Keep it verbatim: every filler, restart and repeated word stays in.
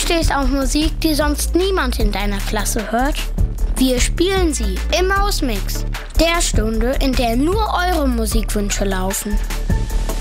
stehst auf Musik, die sonst niemand in deiner Klasse hört? Wir spielen sie im Mausmix, der Stunde, in der nur eure Musikwünsche laufen.